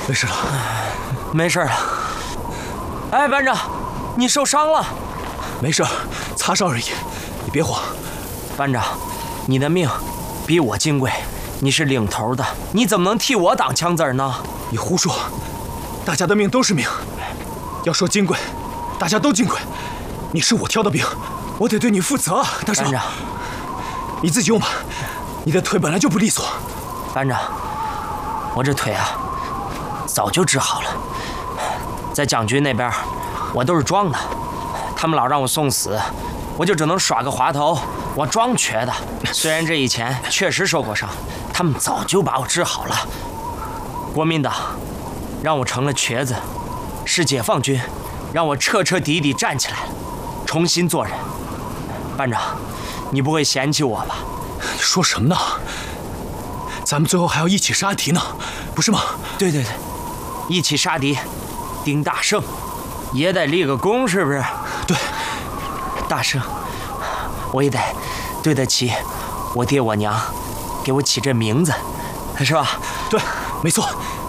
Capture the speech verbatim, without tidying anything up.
没事了， 没事了。哎，班长，你受伤了？ 没事，擦伤而已，你别慌。 班长，你的命比我金贵，你是领头的，你怎么能替我挡枪子呢？ 你胡说，大家的命都是命。要说金贵，大家都金贵。你是我挑的兵，我得对你负责啊，大少。 班长， 你自己用吧，你的腿本来就不利索。 班长，我这腿啊，早就治好了。在蒋军那边，我都是装的，他们老让我送死，我就只能耍个滑头，我装瘸的。虽然这以前确实受过伤，他们早就把我治好了。国民党让我成了瘸子，是解放军让我彻彻底底站起来了，重新做人。班长，你不会嫌弃我吧？ 你说什么呢？咱们最后还要一起杀敌呢，不是吗？ 对对对，一起杀敌，丁大胜也得立个功，是不是？ 对， 大胜，我也得对得起我爹我娘给我起这名字，是吧？ 对，没错。